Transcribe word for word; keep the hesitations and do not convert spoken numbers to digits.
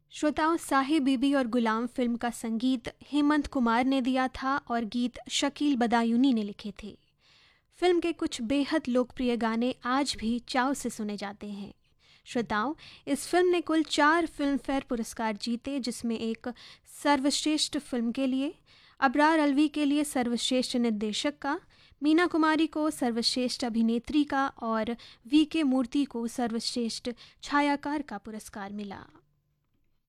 श्रोताओं, साहिब बीबी और गुलाम फिल्म का संगीत हेमंत कुमार ने दिया था और गीत शकील बदायूनी ने लिखे थे। फिल्म के कुछ बेहद लोकप्रिय गाने आज भी चाव से सुने जाते हैं। श्रोताओं, इस फिल्म ने कुल चार फिल्म फेयर पुरस्कार जीते, जिसमें एक सर्वश्रेष्ठ फिल्म के लिए, अबरार अलवी के लिए सर्वश्रेष्ठ निर्देशक का, मीना कुमारी को सर्वश्रेष्ठ अभिनेत्री का और वी के मूर्ति को सर्वश्रेष्ठ छायाकार का पुरस्कार मिला।